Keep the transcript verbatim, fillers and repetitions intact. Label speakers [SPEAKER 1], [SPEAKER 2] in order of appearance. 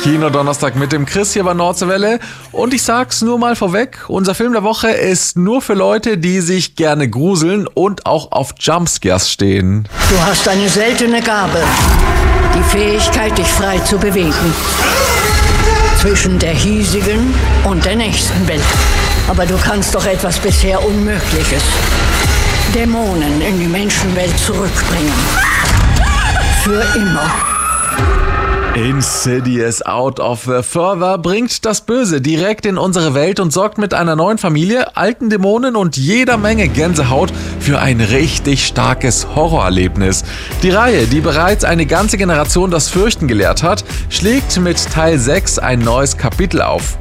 [SPEAKER 1] Kino-Donnerstag mit dem Chris hier bei Nordseewelle. Und ich sag's nur mal vorweg, unser Film der Woche ist nur für Leute, die sich gerne gruseln und auch auf Jumpscares stehen.
[SPEAKER 2] Du hast eine seltene Gabe, die Fähigkeit, dich frei zu bewegen. Zwischen der hiesigen und der nächsten Welt. Aber du kannst doch etwas bisher Unmögliches. Dämonen in die Menschenwelt zurückbringen. Für immer.
[SPEAKER 1] Insidious Out of the Further bringt das Böse direkt in unsere Welt und sorgt mit einer neuen Familie, alten Dämonen und jeder Menge Gänsehaut für ein richtig starkes Horrorerlebnis. Die Reihe, die bereits eine ganze Generation das Fürchten gelehrt hat, schlägt mit Teil sechs ein neues Kapitel auf.